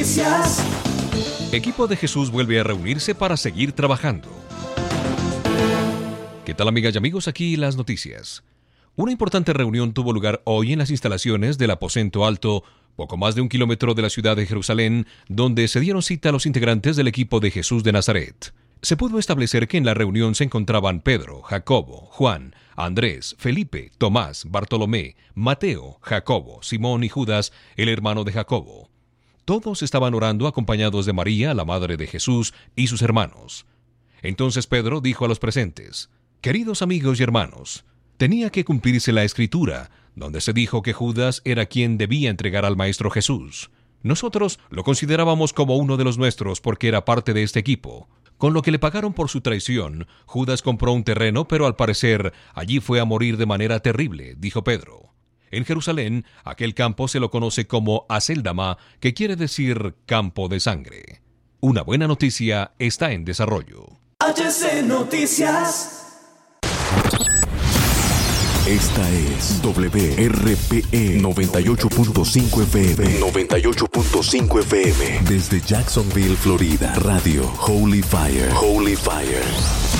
Equipo de Jesús vuelve a reunirse para seguir trabajando. ¿Qué tal, amigas y amigos? Aquí las noticias. Una importante reunión tuvo lugar hoy en las instalaciones del Aposento Alto, poco más de 1 kilómetro de la ciudad de Jerusalén, donde se dieron cita a los integrantes del equipo de Jesús de Nazaret. Se pudo establecer que en la reunión se encontraban Pedro, Jacobo, Juan, Andrés, Felipe, Tomás, Bartolomé, Mateo, Jacobo, Simón y Judas, el hermano de Jacobo. Todos estaban orando acompañados de María, la madre de Jesús, y sus hermanos. Entonces Pedro dijo a los presentes: «Queridos amigos y hermanos, tenía que cumplirse la Escritura, donde se dijo que Judas era quien debía entregar al Maestro Jesús. Nosotros lo considerábamos como uno de los nuestros porque era parte de este equipo. Con lo que le pagaron por su traición, Judas compró un terreno, pero al parecer allí fue a morir de manera terrible», dijo Pedro. En Jerusalén, aquel campo se lo conoce como Aceldama, que quiere decir campo de sangre. Una buena noticia está en desarrollo. HC Noticias. Esta es WRPE 98.5 FM. 98.5 FM. Desde Jacksonville, Florida. Radio Holy Fire. Holy Fire.